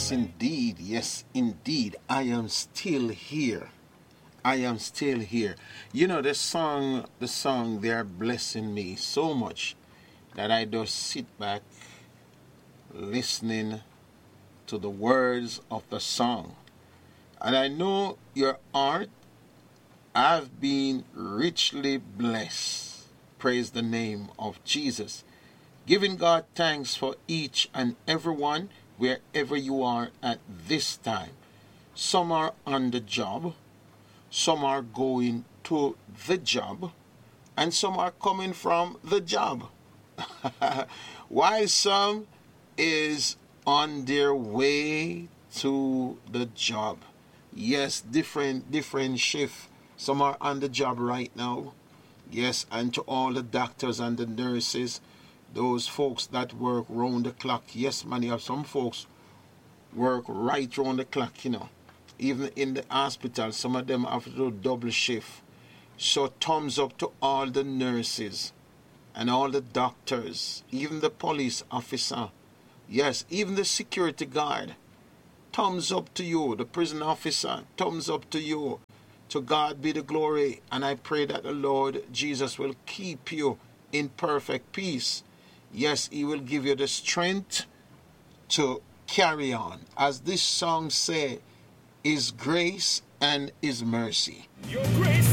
Yes, indeed. Yes, indeed. I am still here. I am still here. You know, the song, they are blessing me so much that I just sit back listening to the words of the song. And I know your heart have been richly blessed. Praise the name of Jesus. Giving God thanks for each and every one wherever you are at this time. Some are on the job, some are going to the job, and some are coming from the job. While some is on their way to the job. Yes, different shift. Some are on the job right now. Yes, and to all the doctors and the nurses, those folks that work round the clock. Yes, man, you have some folks work right round the clock, you know. Even in the hospital, some of them have to do double shift. So thumbs up to all the nurses and all the doctors, even the police officer. Yes, even the security guard. Thumbs up to you, the prison officer. Thumbs up to you. To God be the glory. And I pray that the Lord Jesus will keep you in perfect peace. Yes, He will give you the strength to carry on. As this song says, His grace and His mercy. Your grace.